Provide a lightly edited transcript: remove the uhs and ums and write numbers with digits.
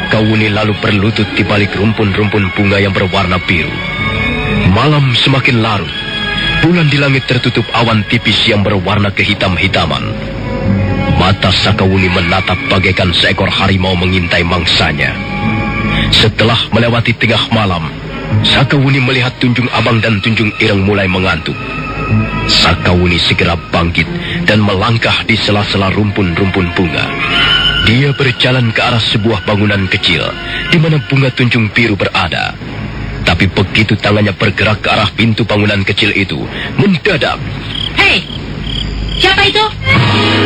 Sakawuni lalu berlutut di balik rumpun-rumpun bunga yang berwarna biru. Malam semakin larut. Bulan di langit tertutup awan tipis yang berwarna kehitam-hitaman. Mata Sakawuni menatap bagaikan seekor harimau mengintai mangsanya. Setelah melewati tengah malam, Sakawuni melihat Tunjung Abang dan Tunjung Ireng mulai mengantuk. Sakawuni segera bangkit dan melangkah di sela-sela rumpun-rumpun bunga. Dia berjalan ke arah sebuah bangunan kecil di mana bunga tunjung biru berada. Tapi begitu tangannya bergerak ke arah pintu bangunan kecil itu, mendadak. Hei, siapa itu?